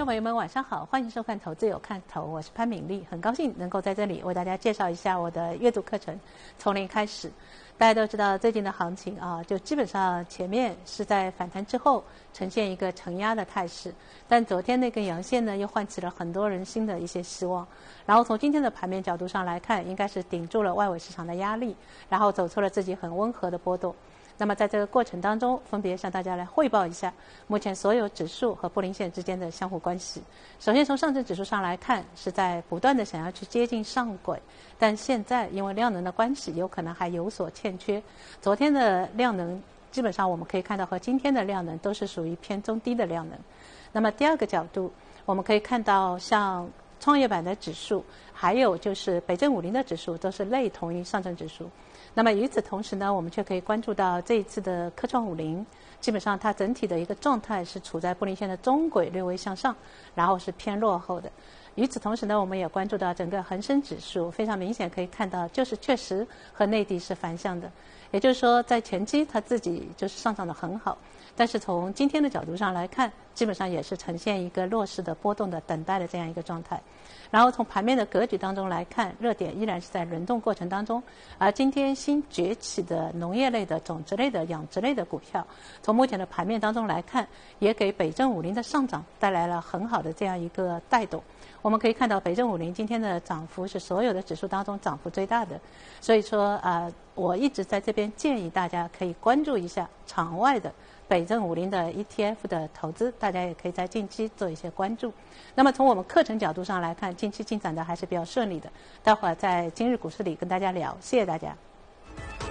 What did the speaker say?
众朋友们，晚上好，欢迎收看《投资有看头》，我是潘敏丽，很高兴能够在这里为大家介绍一下我的阅读课程，从零开始。大家都知道最近的行情啊，就基本上前面是在反弹之后呈现一个承压的态势，但昨天那根阳线呢，又唤起了很多人心的一些希望。然后从今天的盘面角度上来看，应该是顶住了外围市场的压力，然后走出了自己很温和的波动。那么在这个过程当中，分别向大家来汇报一下目前所有指数和布林线之间的相互关系。首先从上证指数上来看，是在不断的想要去接近上轨，但现在因为量能的关系，有可能还有所欠缺。昨天的量能基本上我们可以看到和今天的量能都是属于偏中低的量能。那么第二个角度，我们可以看到像创业板的指数，还有就是北证50的指数都是类同于上证指数。那么与此同时呢，我们却可以关注到这一次的科创50，基本上它整体的一个状态是处在布林线的中轨略微向上，然后是偏落后的。与此同时呢，我们也关注到整个恒生指数，非常明显可以看到，就是确实和内地是反向的，也就是说在前期它自己就是上涨得很好，但是从今天的角度上来看，基本上也是呈现一个弱势的波动的等待的这样一个状态。然后从盘面的格局当中来看，热点依然是在轮动过程当中，而今天新崛起的农业类的、种子类的、养殖类的股票，从目前的盘面当中来看，也给北证50的上涨带来了很好的这样一个带动。我们可以看到北证50今天的涨幅是所有的指数当中涨幅最大的，所以说我一直在这边建议大家可以关注一下场外的北证50的 ETF 的投资，大家也可以在近期做一些关注。那么从我们课程角度上来看，近期进展的还是比较顺利的，待会儿在今日股市里跟大家聊，谢谢大家。